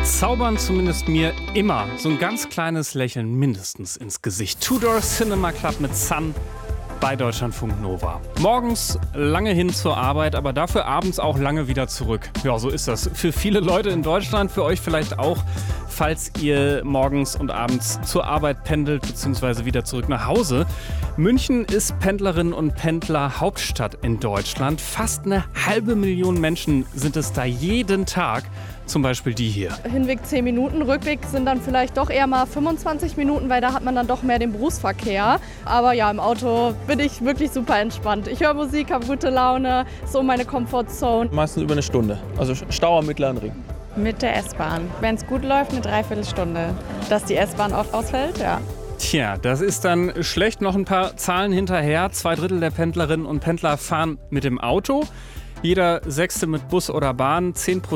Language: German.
zaubern zumindest mir immer so ein ganz kleines Lächeln mindestens ins Gesicht. Two Door Cinema Club mit Sun bei Deutschlandfunk Nova. Morgens lange hin zur Arbeit, aber dafür abends auch lange wieder zurück. Ja, so ist das. Für viele Leute in Deutschland, für euch vielleicht auch, falls ihr morgens und abends zur Arbeit pendelt bzw. wieder zurück nach Hause. München ist Pendlerinnen und Pendler Hauptstadt in Deutschland. Fast 500.000 Menschen sind es da jeden Tag. Zum Beispiel die hier. Hinweg 10 Minuten, Rückweg sind dann vielleicht doch eher mal 25 Minuten, weil da hat man dann doch mehr den Berufsverkehr. Aber ja, im Auto bin ich wirklich super entspannt. Ich höre Musik, habe gute Laune, so meine Comfortzone. Meistens über eine Stunde, also Stau am Mittleren Ring. Mit der S-Bahn. Wenn es gut läuft, eine Dreiviertelstunde. Dass die S-Bahn oft ausfällt, ja. Tja, das ist dann schlecht. Noch ein paar Zahlen hinterher. 2/3 der Pendlerinnen und Pendler fahren mit dem Auto. Jeder Sechste mit Bus oder Bahn, 10%